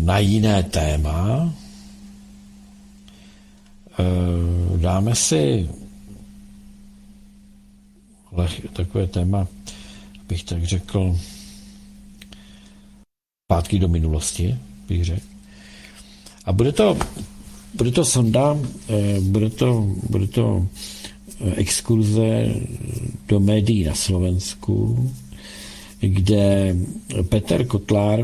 na jiné téma. Dáme si takové téma, bych tak řekl, zpátky do minulosti, bych řekl. A bude to sonda, bude to exkurze do médií na Slovensku, kde Peter Kotlár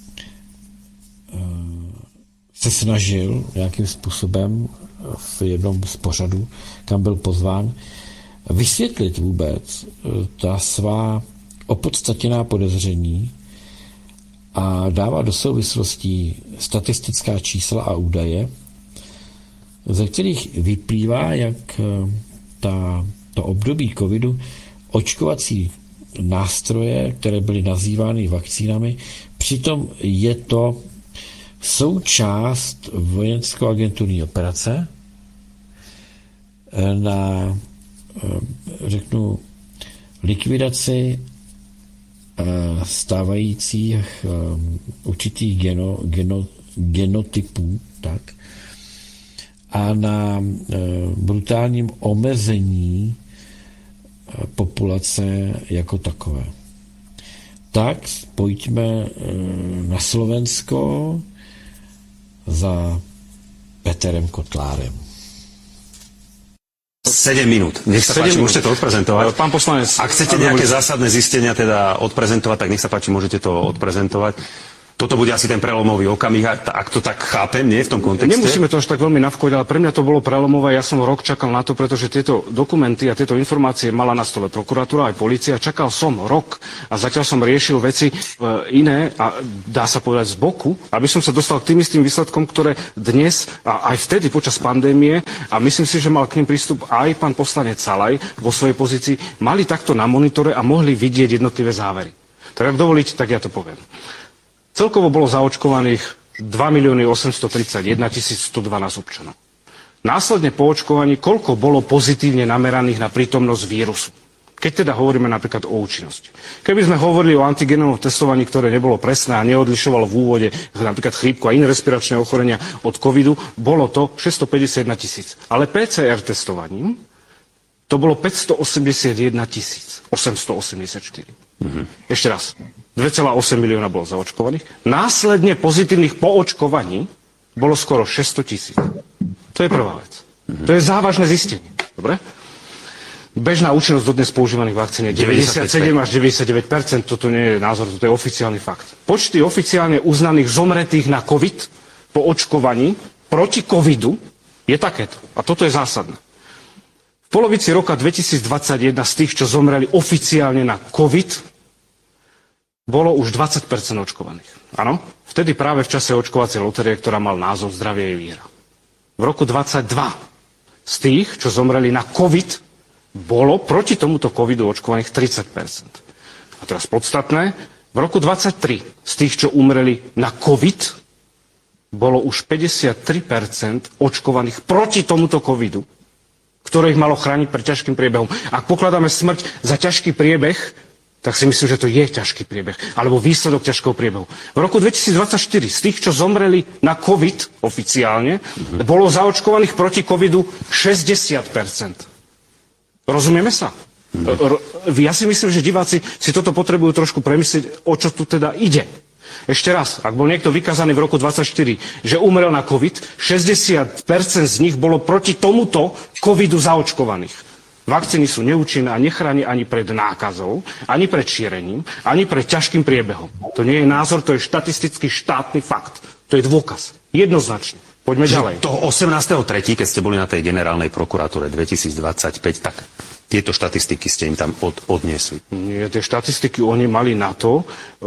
se snažil nějakým způsobem v jednom z pořadů, kam byl pozván, vysvětlit vůbec ta svá opodstatněná podezření a dává do souvislostí statistická čísla a údaje, ze kterých vyplývá, jak to období covidu, očkovací nástroje, které byly nazývány vakcínami, přitom je to součást vojensko-agenturní operace na, řeknu, likvidaci stávajících určitých genotypů, tak, a na brutálním omezení populace jako takové. Tak pojďme na Slovensko za Peterem Kotlárem. 7 minút. Nech sa páči, môžete to odprezentovať. Pán poslanec, ak chcete nejaké zásadné zistenia teda odprezentovať, tak nech sa páči, môžete to odprezentovať. Toto bude asi ten prelomový okamih, ak to tak chápem, nie v tom kontexte? Nemusíme to až tak veľmi navkojať, ale pre mňa to bolo prelomové. Ja som rok čakal na to, pretože tieto dokumenty a tieto informácie mala na stole prokuratúra aj polícia. Čakal som rok a zatiaľ som riešil veci iné a dá sa povedať z boku, aby som sa dostal k tým istým výsledkom, ktoré dnes a aj vtedy počas pandémie, a myslím si, že mal k ním prístup aj pán poslanec Salaj vo svojej pozícii, mali takto na monitore a mohli vidieť jednotlivé závery. Tak ak dovolíte, tak ja to poviem. Celkovo bolo zaočkovaných 2 831 112 občanov. Následne po očkovaní, koľko bolo pozitívne nameraných na prítomnosť vírusu? Keď teda hovoríme napríklad o účinnosti. Keby sme hovorili o antigenovom testovaní, ktoré nebolo presné a neodlišovalo v úvode napríklad chrípku a iné respiračné ochorenia od covidu, bolo to 651 000. Ale PCR testovaním to bolo 581 884. Ešte raz. 2,8 milióna bolo zaočkovaných. Následne pozitívnych po očkovaní bolo skoro 600 000. To je prvá vec. To je závažné zistenie. Dobre? Bežná účinnosť dodnes používaných vakcín je 97 až 99%. Toto nie je názor, toto je oficiálny fakt. Počty oficiálne uznaných zomretých na COVID po očkovaní proti covidu je takéto. A toto je zásadné. V polovici roka 2021 z tých, čo zomreli oficiálne na COVID, bolo už 20% očkovaných. Áno? Vtedy práve v čase očkovacej lotérie, ktorá mal názov Zdravie je víra. V roku 2022 z tých, čo zomreli na COVID, bolo proti tomuto covidu očkovaných 30%. A teraz podstatné, v roku 2023 z tých, čo umreli na COVID, bolo už 53% očkovaných proti tomuto covidu, ktoré ich malo chrániť pred ťažkým priebehom. Ak pokladáme smrť za ťažký priebeh, tak si myslím, že to je ťažký priebeh, alebo výsledok ťažkého priebehu. V roku 2024 z tých, čo zomreli na COVID oficiálne, bolo zaočkovaných proti covidu 60%. Rozumieme sa? Ja si myslím, že diváci si toto potrebujú trošku premyslieť, o čo tu teda ide. Ešte raz, ak bol niekto vykazaný v roku 2024, že umrel na COVID, 60% z nich bolo proti tomuto covidu zaočkovaných. Vakcíny sú neúčinné a nechránia ani pred nákazou, ani pred šírením, ani pred ťažkým priebehom. To nie je názor, to je štatistický štátny fakt. To je dôkaz. Jednoznačne. Poďme ďalej. Toho 18.3., keď ste boli na tej generálnej prokuratúre 2025, tak tieto štatistiky ste im tam odniesli. Nie, tie štatistiky oni mali na to,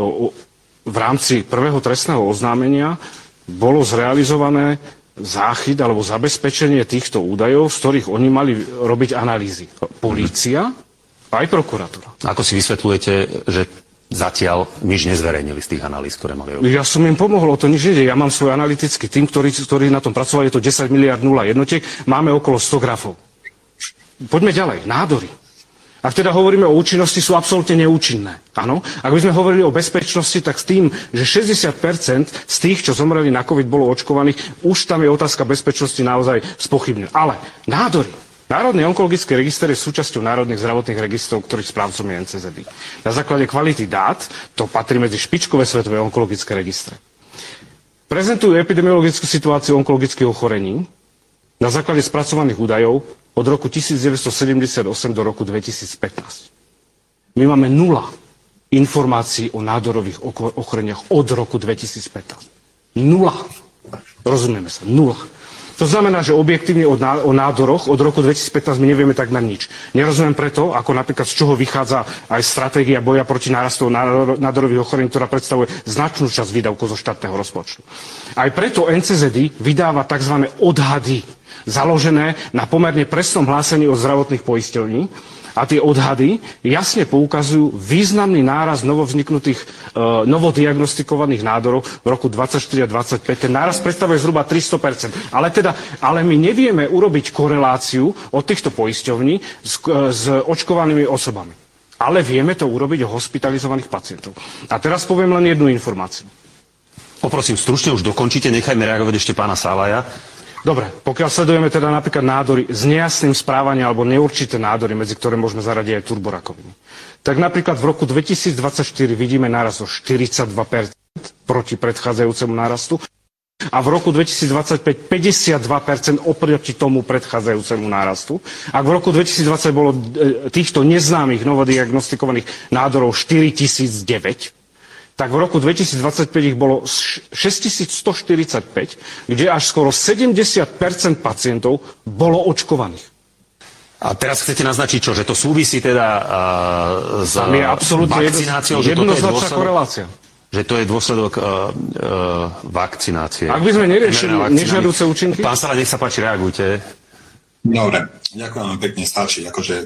v rámci prvého trestného oznámenia bolo zrealizované záchyt alebo zabezpečenie týchto údajov, z ktorých oni mali robiť analýzy. Polícia a aj prokuratúra. Ako si vysvetľujete, že zatiaľ nič nezverejnili z tých analýz, ktoré mali robiť? Ja som im pomohol, o to nič nejde. Ja mám svoj analytický tým, ktorý na tom pracovali, je to 10 miliard 0 jednotiek, máme okolo 100 grafov. Poďme ďalej. Nádory. Ak teda hovoríme o účinnosti, sú absolútne neúčinné. Áno? Ak by sme hovorili o bezpečnosti, tak s tým, že 60% z tých, čo zomreli na COVID, bolo očkovaných, už tam je otázka bezpečnosti naozaj spochybnená. Ale nádory. Národný onkologický register je súčasťou národných zdravotných registrov, ktorých správcom je NCZD. Na základe kvality dát to patrí medzi špičkové svetové onkologické registre. Prezentujú epidemiologickú situáciu onkologických ochorení na základe spracovaných údajov od roku 1978 do roku 2015. My máme 0 informácií o nádorových ochoreniach od roku 2015. 0. Rozumieme sa, 0. To znamená, že objektívne o nádoroch od roku 2015 my nevieme takmer nič. Nerozumiem preto, ako napríklad z čoho vychádza aj stratégia boja proti nárastu nádorových ochorení, ktorá predstavuje značnú časť výdavkov zo štátneho rozpočtu. Aj preto NCZD vydáva tzv. Odhady, založené na pomerne presnom hlásení od zdravotných poisťovní. A tie odhady jasne poukazujú významný náraz novovzniknutých, novodiagnostikovaných nádorov v roku 24 a 25. Ten náraz predstavuje zhruba 300%. Ale my nevieme urobiť koreláciu od týchto poisťovní s očkovanými osobami. Ale vieme to urobiť o hospitalizovaných pacientov. A teraz poviem len jednu informáciu. Poprosím, stručne už dokončite, nechajme reagovať ešte pána Sálaja. Dobre, pokiaľ sledujeme teda napríklad nádory s nejasným správaním alebo neurčité nádory, medzi ktoré môžeme zaradiť aj turborakoviny, tak napríklad v roku 2024 vidíme nárast o 42% proti predchádzajúcemu nárastu a v roku 2025 52% oproti tomu predchádzajúcemu nárastu. Ak v roku 2020 bolo týchto neznámych novodiagnostikovaných nádorov 4009, tak v roku 2025 ich bolo 6145, kde až skoro 70% pacientov bolo očkovaných. A teraz chcete naznačiť čo? Že to súvisí teda s vakcináciou? Jednoznačná korelácia. Že to je dôsledok vakcinácie. Ak by sme neriešili nežiaduce účinky? Pán Sála, nech sa páči, reagujte. Dobre, ďakujem vám pekne, stačí.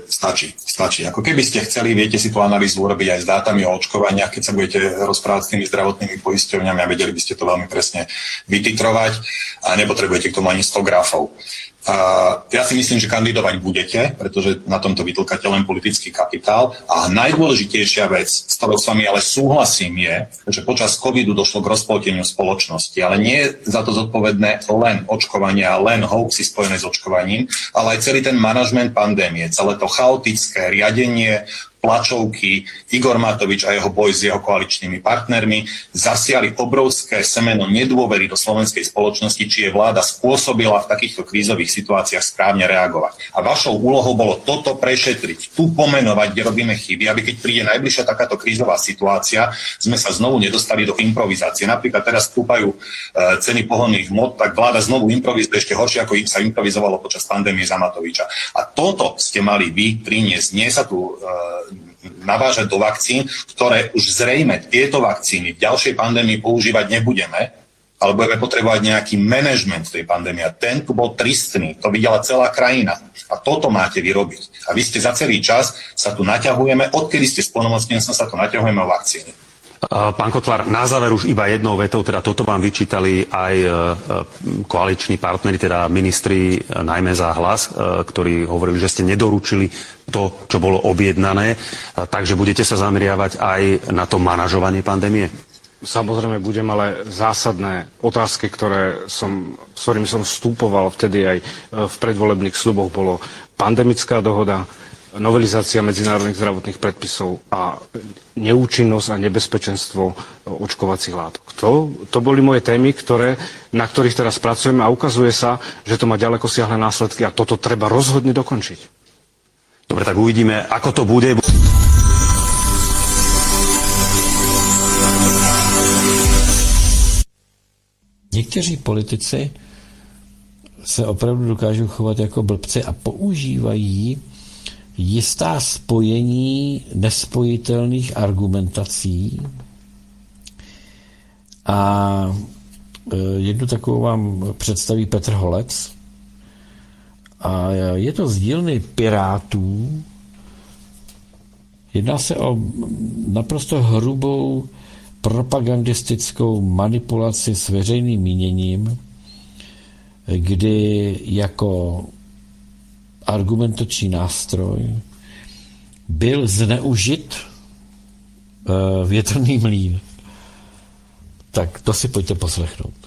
Ako keby ste chceli, viete si tú analýzu urobiť aj s dátami o očkovaniach, keď sa budete rozprávať s tými zdravotnými poisťovňami a vedeli by ste to veľmi presne vytitrovať a nepotrebujete k tomu ani 100 grafov. Ja si myslím, že kandidovať budete, pretože na tomto vytlkáte len politický kapitál. A najdôležitejšia vec, s ktorou s vami ale súhlasím, je, že počas covidu došlo k rozpolteniu spoločnosti, ale nie je za to zodpovedné len očkovanie a len hoaxy spojené s očkovaním, ale aj celý ten manažment pandémie, celé to chaotické riadenie, tlačovky, Igor Matovič a jeho boj s jeho koaličnými partnermi zasiali obrovské semeno nedôvery do slovenskej spoločnosti, či je vláda spôsobila v takýchto krízových situáciách správne reagovať. A vašou úlohou bolo toto prešetriť, tu pomenovať, kde robíme chyby, aby keď príde najbližšia takáto krízová situácia, sme sa znovu nedostali do improvizácie. Napríklad teraz stúpajú ceny pohonných hmot, tak vláda znovu improvizuje ešte horšie, ako sa improvizovalo počas pandémie za Matoviča. A toto ste mali vy priniesť. Nie sa tu navážať do vakcín, ktoré už zrejme tieto vakcíny v ďalšej pandémii používať nebudeme, ale budeme potrebovať nejaký manažment tej pandémie. A ten tu bol tristný, to videla celá krajina. A toto máte vyrobiť. A vy ste za celý čas sa tu naťahujeme, odkedy ste splnomocnenstvom sa tu naťahujeme o vakcíny. Pán Kotlár, na záver už iba jednou vetou, teda toto vám vyčítali aj koaliční partneri, teda ministri, najmä za Hlas, ktorí hovorili, že ste nedoručili to, čo bolo objednané, takže budete sa zameriavať aj na to manažovanie pandémie? Samozrejme budem, ale zásadné otázky, s ktorými som vstupoval vtedy aj v predvolebných sľuboch, bolo pandemická dohoda, novelizácia medzinárodných zdravotných predpisov a neúčinnosť a nebezpečenstvo očkovacích látok. To boli moje témy, na ktorých teraz pracujeme a ukazuje sa, že to má ďalekosiahle následky a toto treba rozhodne dokončiť. Dobre, tak uvidíme, ako to bude. Někteří politici se opravdu dokážou chovat jako blbci a používají jistá spojení nespojitelných argumentací. A jednu takovou vám představí Petr Holec. A je to z dílny Pirátů. Jedná se o naprosto hrubou propagandistickou manipulaci s veřejným míněním, kdy jako argumentační nástroj byl zneužit větrný mlýn. Tak to si pojďte poslechnout.